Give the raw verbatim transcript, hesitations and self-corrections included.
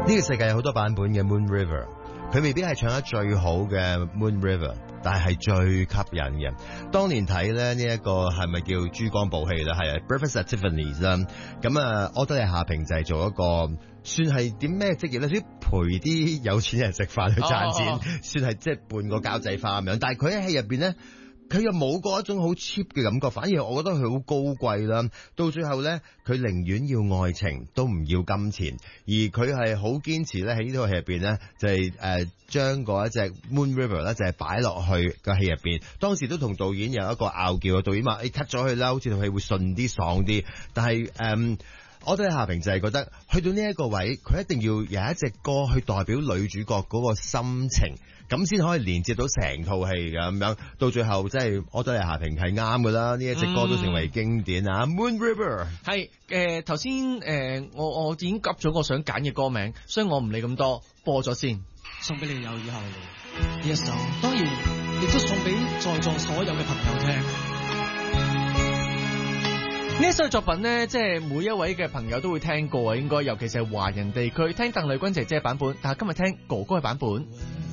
呢個世界有好多版本嘅 Moon River， 佢未必係唱得最好嘅 Moon River， 但係最吸引嘅。當年睇咧呢一個係咪叫珠光寶氣啦？係啊 Breakfast at Tiffany's 啦。咁啊，柯德莉夏萍就係做一個算係點咩職業咧？先陪啲有錢人食飯去賺錢，哦、算係即係半個交際花咁樣。但係佢喺戲入邊咧，佢又冇過一種好 cheap 嘅感覺，反而我覺得佢好高貴啦。到最後咧，佢寧願要愛情都唔要金錢，而佢係好堅持咧喺呢套戲入邊咧，就係、是、誒、呃、將嗰一隻 Moon River 咧就係擺落去個戲入邊。當時都同導演有一個拗撬，導演話：誒 cut 咗佢啦，好似套戲會順啲爽啲。但係誒。呃我對夏萍就係覺得去到呢一個位，佢一定要有一隻歌去代表女主角嗰個心情，咁先可以連接到成套戲嘅咁樣。到最後即係我對夏萍係啱㗎啦，呢一隻歌都成為經典啊、嗯、Moon River 係誒頭先誒我我已經急咗我想揀嘅歌名，所以我唔理咁多，播咗先送俾你有以後呢一首，當然亦都送俾在座所有嘅朋友聽。 呢一首作品呢，即係每一位嘅朋友都會聽過啊，應該尤其是係華人地區聽鄧麗君姐姐嘅版本，但係今日聽哥哥嘅版本。